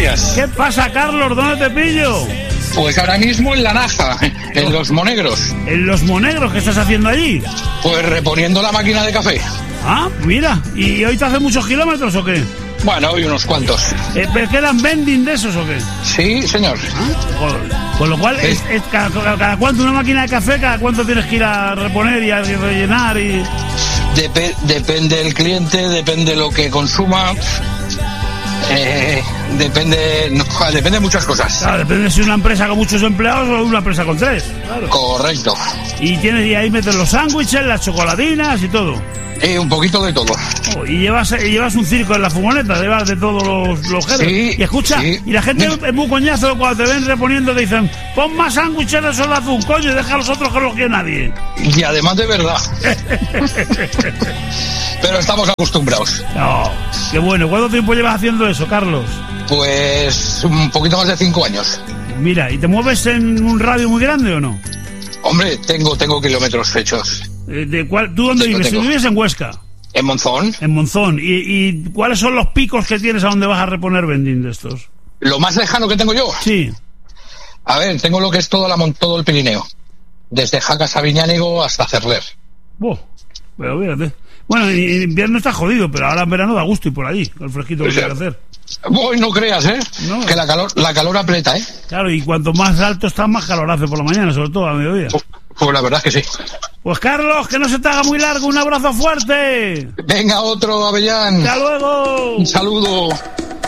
días. ¿Qué pasa, Carlos? ¿Dónde te pillo? Pues ahora mismo en La Naja, en Los Monegros. ¿En Los Monegros? ¿Qué estás haciendo allí? Pues reponiendo la máquina de café. Ah, mira. ¿Y hoy te hace muchos kilómetros o qué? Bueno, hoy unos cuantos. ¿Pero quedan vending de esos o qué? Sí, señor. Con lo cual, cada cuánto una máquina de café, cada cuánto tienes que ir a reponer y a rellenar y... Depende del cliente, depende lo que consuma. Depende de muchas cosas. Claro, depende si es una empresa con muchos empleados o una empresa con 3. Claro. Correcto. Y ahí metes los sándwiches, las chocolatinas y todo. Un poquito de todo. Y llevas un circo en la furgoneta, llevas de todos los géneros. Sí, y escucha, sí. Y la gente es muy coñazo cuando te ven reponiendo, te dicen, pon más sándwiches de sol azul, coño, y deja a los otros que no los quiere nadie. Y además de verdad. Pero estamos acostumbrados. No, qué bueno. ¿Cuánto tiempo llevas haciendo eso, Carlos? Pues un poquito más de 5 años. Mira, ¿y te mueves en un radio muy grande o no? Hombre, tengo kilómetros fechos. ¿Tú dónde vives? Tengo. ¿Vives en Huesca? En Monzón. En Monzón. ¿Y cuáles son los picos que tienes a donde vas a reponer vending de estos? Lo más lejano que tengo yo. Sí. A ver, tengo lo que es todo el Pirineo. Desde Jacas a Viñánigo hasta Cerler. Pero fíjate. Bueno, en invierno está jodido, pero ahora en verano da gusto ir por allí, con el fresquito que hay que hacer. No creas, No. Que la calor aprieta, Claro, y cuanto más alto está, más calor hace por la mañana, sobre todo a mediodía. Pues la verdad es que sí. Pues Carlos, que no se te haga muy largo, un abrazo fuerte. Venga, otro, Avellán. ¡Hasta luego! Un saludo.